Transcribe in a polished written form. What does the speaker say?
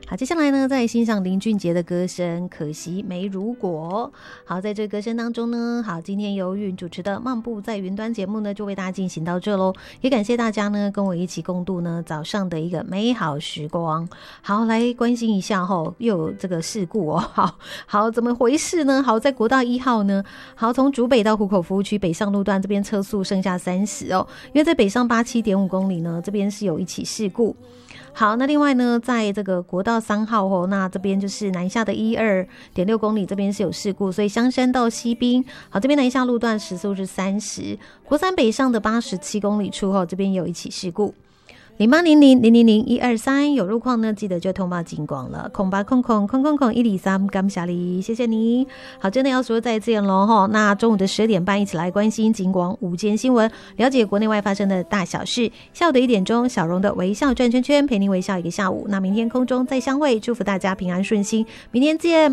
好，接下来呢，再欣赏林俊杰的歌声，可惜没如果。好，在这歌声当中呢，好，今天由韵主持的漫步在云端节目呢，就为大家进行到这咯，也感谢大家呢跟我一起共度呢早上的一个美好时光。好，来关心一下齁，又有这个事故哦。好，怎么回事呢？好，在国道1号呢，好，从竹北到湖口服务区北上路段这边车速剩下30哦，因为在北上87.5公里呢，这边是有一起事故。好，那另外呢，在这个国道3号哦，那这边就是南下的12.6公里，这边是有事故，所以香山到西滨，好，这边南下路段时速是30，国3北上的87公里处后，这边有一起事故。0800000123有路况呢，记得就通报警广了，0800000123，感谢你，谢谢你。好，真的要说再见咯齁，那中午的12点半一起来关心警广午间新闻，了解国内外发生的大小事。下午的1点钟，小蓉的微笑转圈圈陪您微笑一个下午。那明天空中再相会，祝福大家平安顺心，明天见。